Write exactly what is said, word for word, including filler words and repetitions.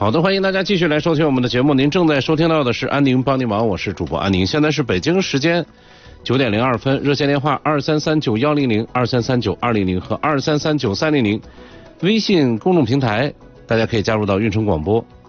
好的，欢迎大家继续来收听我们的节目。您正在收听到的是安宁帮你忙，我是主播安宁。现在是北京时间九点零二分，热线电话二三三九幺零零、二三三九二零零和二三三九三零零，微信公众平台大家可以加入到运城广播，